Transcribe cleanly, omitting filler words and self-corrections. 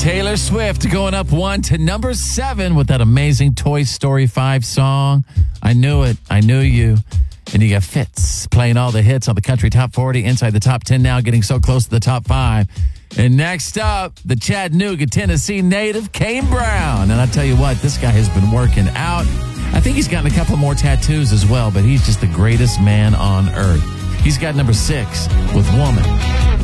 Taylor Swift going up 1 to number 7 with that amazing Toy Story 5 song. I knew it. I knew you. And you got Fitz playing all the hits on the country top 40, inside the top 10 now, getting so close to the top 5. And next up, the Chattanooga, Tennessee native, Kane Brown. And I tell you what, this guy has been working out. I think he's gotten a couple more tattoos as well, but he's just the greatest man on earth. He's got number 6 with Woman.